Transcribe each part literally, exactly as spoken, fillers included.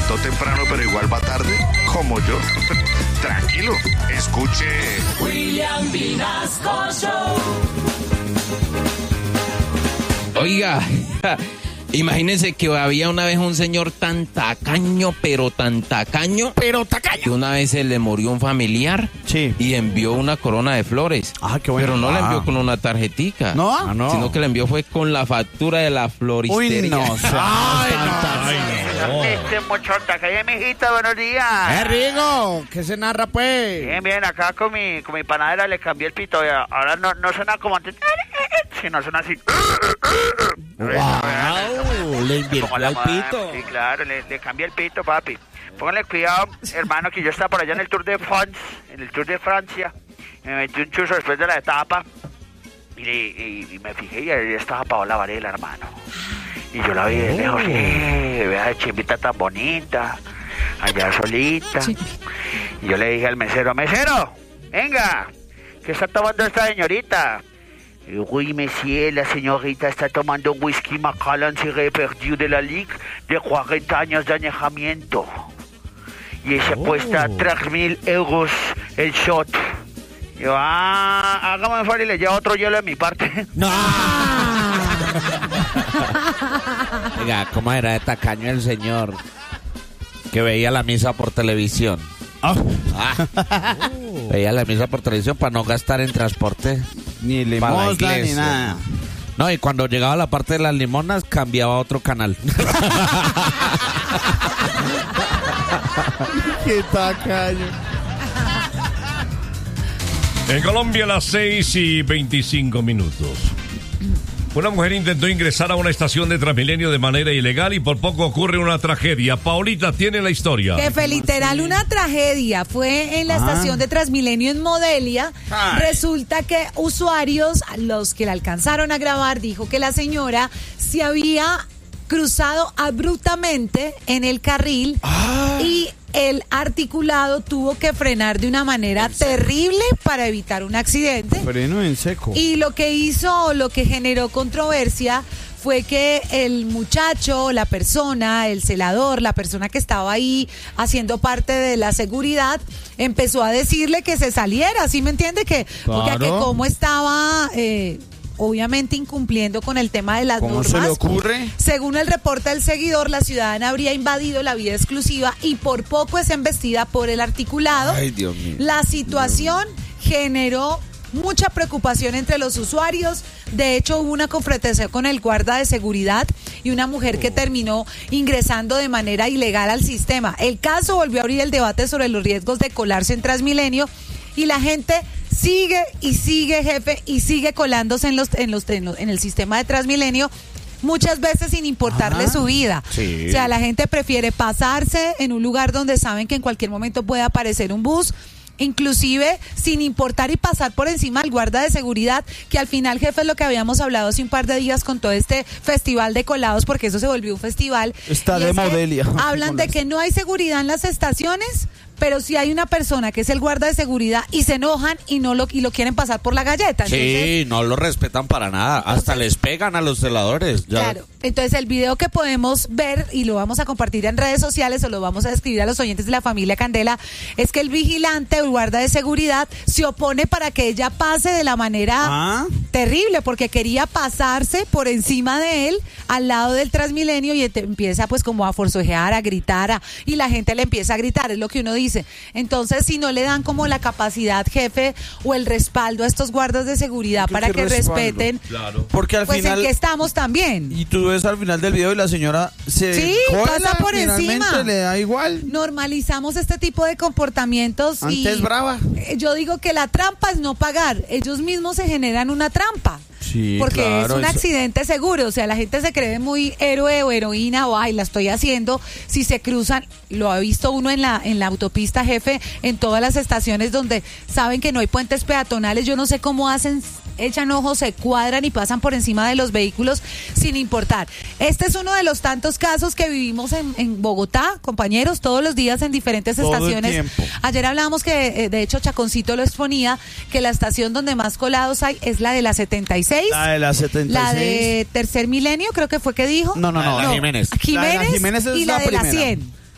levantó temprano pero igual va tarde, como yo. Tranquilo, escuche. William Vinasco Show. Oiga, imagínense que había una vez un señor tan tacaño, pero tan tacaño, pero tacaño, que una vez se le murió un familiar, sí, y envió una corona de flores. Ah, qué bueno. Pero no ah. la envió con una tarjetica. ¿No? Ah, no. Sino que la envió fue con la factura de la floristería. Uy, no. Ay, no. Ay, no. Este mucho tacaño, mijita, buenos días. ¡Eh, Rigo! ¿Qué se narra, pues? Bien, bien, acá con mi, con mi panadera le cambié el pito. Ahora no, no suena como antes, sino suena así. ¡Wow! Le invirtió el pito. Sí, claro, le, le cambié el pito, papi. Pónganle cuidado, hermano, que yo estaba por allá en el Tour de France, en el Tour de Francia. Me metí un chuzo después de la etapa y, y, y me fijé y ahí estaba Paola Varela, hermano. Y yo la vi de lejos, sí, vea de chimbita tan bonita, allá solita. Sí. Y yo le dije al mesero, mesero, venga, ¿qué está tomando esta señorita? Y, uy, monsieur, la señorita está tomando un whisky Macallan Siré Perdido de la Ligue de cuarenta años de añejamiento. Y se oh. cuesta tres mil euros el shot. Yo, ah, hágame un favor y le llevo otro hielo de mi parte. ¡No! Oiga, ¿cómo era de tacaño el señor que veía la misa por televisión? Oh. Ah. Oh. Veía la misa por televisión para no gastar en transporte. Ni limosna ni nada. No, y cuando llegaba a la parte de las limonas, cambiaba a otro canal. ¡Qué tacaño! En Colombia, a las seis y veinticinco minutos. Una mujer intentó ingresar a una estación de Transmilenio de manera ilegal y por poco ocurre una tragedia. Paulita tiene la historia. Que fue literal una tragedia. Fue en la ah. estación de Transmilenio en Modelia. Ay. Resulta que usuarios, los que la alcanzaron a grabar, dijo que la señora se había cruzado abruptamente en el carril ah. y el articulado tuvo que frenar de una manera terrible para evitar un accidente. Freno en seco. Y lo que hizo, lo que generó controversia fue que el muchacho, la persona, el celador, la persona que estaba ahí haciendo parte de la seguridad, empezó a decirle que se saliera, ¿sí me entiende? Que, claro. Porque que cómo estaba... Eh, obviamente incumpliendo con el tema de las ¿Cómo normas. se le ocurre? Según el reporte del seguidor, la ciudadana habría invadido la vía exclusiva y por poco es embestida por el articulado. Ay, Dios mío. La situación generó mucha preocupación entre los usuarios. De hecho, hubo una confrontación con el guarda de seguridad y una mujer que terminó ingresando de manera ilegal al sistema. El caso volvió a abrir el debate sobre los riesgos de colarse en Transmilenio y la gente sigue y sigue, jefe, y sigue colándose en los en los en, los, en el sistema de Transmilenio, muchas veces sin importarle Ajá. su vida. Sí. O sea, la gente prefiere pasarse en un lugar donde saben que en cualquier momento puede aparecer un bus, inclusive sin importar y pasar por encima al guarda de seguridad, que al final, jefe, es lo que habíamos hablado hace un par de días con todo este festival de colados, porque eso se volvió un festival. Está de Modelia. Hablan de que no hay seguridad en las estaciones, pero si hay una persona que es el guarda de seguridad y se enojan y no lo y lo quieren pasar por la galleta. Entonces, sí, no lo respetan para nada, hasta entonces, les pegan a los celadores. Ya. Claro, entonces el video que podemos ver y lo vamos a compartir en redes sociales o lo vamos a describir a los oyentes de la familia Candela, es que el vigilante o el guarda de seguridad se opone para que ella pase de la manera ¿Ah? terrible, porque quería pasarse por encima de él al lado del Transmilenio y empieza pues como a forcejear, a gritar a, y la gente le empieza a gritar, es lo que uno dice. Entonces, si no le dan como la capacidad, jefe, o el respaldo a estos guardas de seguridad para que respaldo? respeten, claro. Porque al pues final, en que estamos también. Y tú ves al final del video y la señora se sí, cola, pasa por encima. Le da igual. Normalizamos este tipo de comportamientos. Antes y brava. Yo digo que la trampa es no pagar. Ellos mismos se generan una trampa. Sí, porque claro, es un eso. accidente seguro, o sea, la gente se cree muy héroe o heroína o ay, la estoy haciendo, si se cruzan, lo ha visto uno en la en la autopista, jefe, en todas las estaciones donde saben que no hay puentes peatonales, yo no sé cómo hacen, echan ojos, se cuadran y pasan por encima de los vehículos sin importar. Este es uno de los tantos casos que vivimos en, en Bogotá, compañeros, todos los días en diferentes Todo estaciones. el tiempo. Ayer hablábamos que, de hecho, Chaconcito lo exponía, que la estación donde más colados hay es la de la setenta y seis. La de la setenta y seis. La de Tercer Milenio, creo que fue que dijo. No, no, no. La de la Jiménez. Jiménez, La de la Jiménez es y la, la de la primera. cien.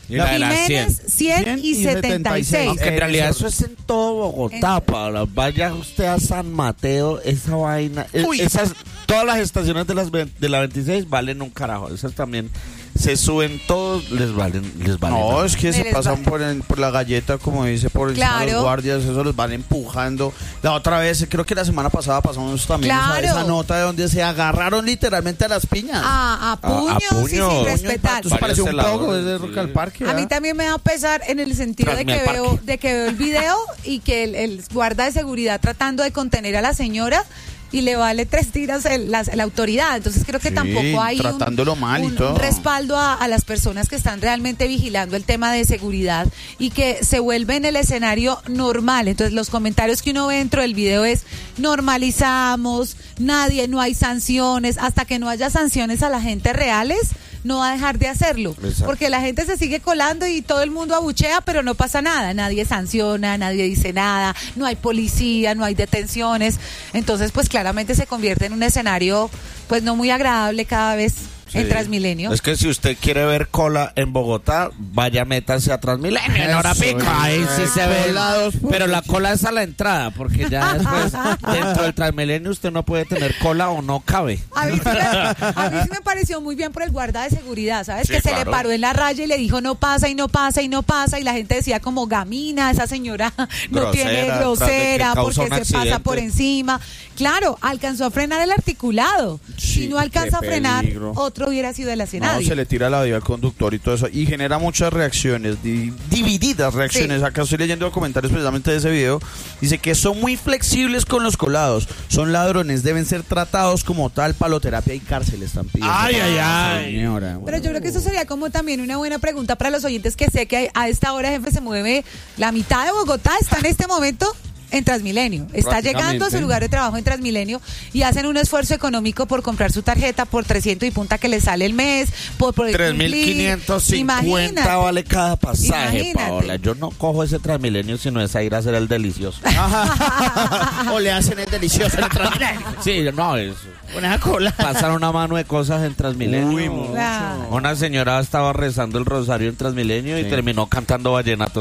Y la de las Jiménez, cien y setenta y seis. Aunque en Eso. realidad eso es en todo Bogotá, Paula. Vaya usted a San Mateo, esa vaina. es- Uy. Esas, todas las estaciones de, las, ve- de la veintiséis valen un carajo. Esas también se suben todos, les valen. Les valen No, nada. es que Me se les pasan va- por, en- por la galleta, como dice, por encima de Claro. los guardias, eso los van empujando. La otra vez, creo que la semana pasada pasamos también esa, Claro. esa nota de donde se agarraron literalmente a las piñas. A, a puños y puños. sin Puños, respetar. Entonces pareció un celadores, poco desde sí. Rock al Parque. A ¿ah? mí también me da pesar en el sentido de Tráeme que, al veo, parque. de que veo el video y que el, el guarda de seguridad tratando de contener a la señora y le vale tres tiras el- la, la autoridad. Entonces creo que Sí, tampoco hay un- tratándolo mal y un todo. respaldo a, a las personas que están realmente vigilando el tema de seguridad y que se vuelve en el escenario normal. Entonces los comentarios que uno ve dentro del video es normalizamos, nadie, no hay sanciones, hasta que no haya sanciones a la gente reales, no va a dejar de hacerlo. Exacto. Porque la gente se sigue colando y todo el mundo abuchea, pero no pasa nada. Nadie sanciona, nadie dice nada, no hay policía, no hay detenciones. Entonces, pues claramente se convierte en un escenario pues no muy agradable cada vez en Sí. Transmilenio. Es que si usted quiere ver cola en Bogotá, vaya, métase a Transmilenio en hora Eso, pico. eh, Ahí sí se ve. colados, pues. Pero la cola es a la entrada, porque ya después, dentro del Transmilenio, usted no puede tener cola o no cabe. A mí, sí me, a mí sí me pareció muy bien por el guarda de seguridad, ¿sabes? Sí, que se claro. le paró en la raya y le dijo no pasa y no pasa y no pasa y la gente decía como gamina, esa señora no Grosera, tiene tras de que grosera causa porque un se pasa accidente. por encima. Claro, alcanzó a frenar el articulado. Sí, si no alcanza a qué frenar, peligro. otro hubiera sido el escenario. No, se le tira la vida al conductor y todo eso. Y genera muchas reacciones, di- divididas reacciones. Sí. Acá estoy leyendo comentarios precisamente de ese video. Dice que son muy flexibles con los colados. Son ladrones, deben ser tratados como tal, paloterapia y cárcel están pidiendo. Ay, ay, ay. Señora, Pero yo creo que eso sería como también una buena pregunta para los oyentes que sé que a esta hora, jefe, se mueve la mitad de Bogotá, está en este momento en Transmilenio. Está llegando a su lugar de trabajo en Transmilenio y hacen un esfuerzo económico por comprar su tarjeta por trescientos y punta que le sale el mes, por poder tres mil cumplir. quinientos cincuenta Imagínate. vale cada pasaje, Imagínate. Paola. Yo no cojo ese Transmilenio si no es a ir a hacer el delicioso. o le hacen el delicioso en el Transmilenio. Sí, no, eso. Una cola. Pasan una mano de cosas en Transmilenio. Uy, mucho. Claro. Una señora estaba rezando el rosario en Transmilenio y Sí. terminó cantando vallenato.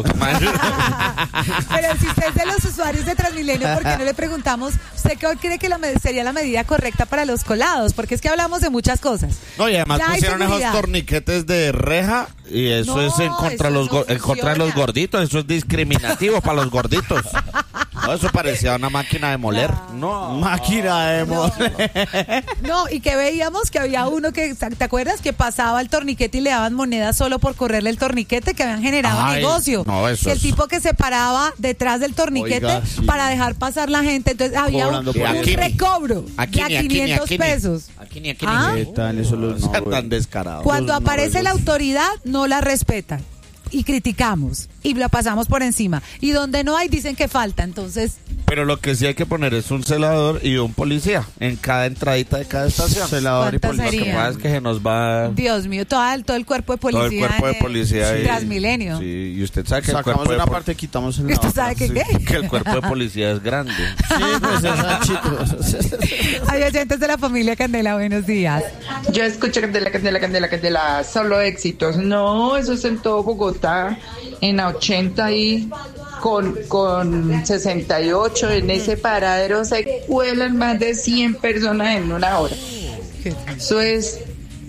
Pero si usted es de los usuarios de Transmilenio, ¿por qué no le preguntamos, usted qué cree que la med- sería la medida correcta para los colados? Porque es que hablamos de muchas cosas. No, y además Ya hay pusieron esos seguridad. torniquetes de reja y eso No, es en contra, eso los, no go- en contra de los funciona. gorditos, eso es discriminativo para los gorditos. No, eso parecía una máquina de moler. No. Máquina de moler. No, y que veíamos que había uno que, ¿te acuerdas? Que pasaba el torniquete y le daban monedas solo por correrle el torniquete, que habían generado Ay, negocio. no, eso que el es- tipo que se paraba detrás del torniquete Oiga, sí. para dejar pasar la gente. Entonces había un, Cobrando por un eso. Aquí ni- recobro aquí de a ni, aquí ni, quinientos aquí ni. pesos. Aquí ni, aquí ¿Ah? ni. ¿Qué tal? Eso los No sea no, tan descarado. Cuando Los aparece la novelos. autoridad, no la respetan. Y criticamos. Y la pasamos por encima. Y donde no hay, dicen que falta. Entonces, Pero lo que sí hay que poner es un celador y un policía en cada entradita de cada estación. Celador y ¿cuántos policía. Lo que serían? pasa es que se nos va Dios mío, todo el, todo el cuerpo de policía. todo el cuerpo de en el policía. y- Transmilenio. Sí, y usted sabe que el Sacamos cuerpo de una pol- parte y quitamos el ¿Y usted sabe que sí. qué? que el cuerpo de policía es grande. Sí, pues es anchito. Hay oyentes de la familia Candela, buenos días. Yo escucho Candela, Candela, Candela, Candela, solo éxitos. No, eso es en todo Bogotá, en la ochenta y con, con sesenta y ocho, en ese paradero se cuelan más de cien personas en una hora. Eso es,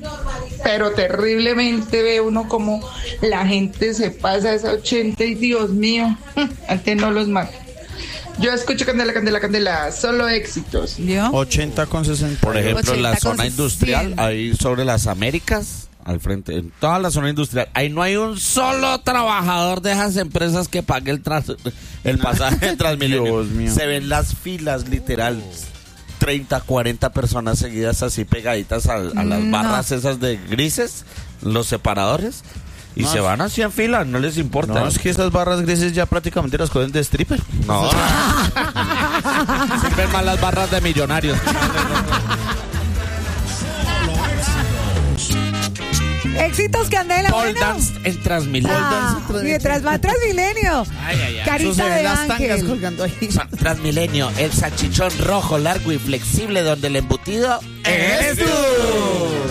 pero terriblemente ve uno como la gente se pasa a esa ochenta y Dios mío, antes no los mata. Yo escucho Candela, Candela, Candela, solo éxitos. ¿Vio? ochenta con sesenta. Por ejemplo, en la ochenta con zona industrial, cien. ahí sobre las Américas, al frente, en toda la zona industrial, ahí no hay un solo trabajador de esas empresas que pague el, tras- el pasaje de Transmilenio. Dios mío. Se ven las filas, literal, treinta, cuarenta personas seguidas así pegaditas a, a las No. barras esas de grises, los separadores, y No, se es- van así en fila, no les importa. No, es que esas barras grises ya prácticamente las cogen de stripper. No. Sirven más las barras de millonarios. Éxitos, Candela, Pole bueno. dance en Transmilenio. Ah, mientras va Transmilenio. Ay, ay, ay. Eso se Carita ven de las tangas ángel. colgando ahí. Transmilenio, el salchichón rojo, largo y flexible donde el embutido eres tú.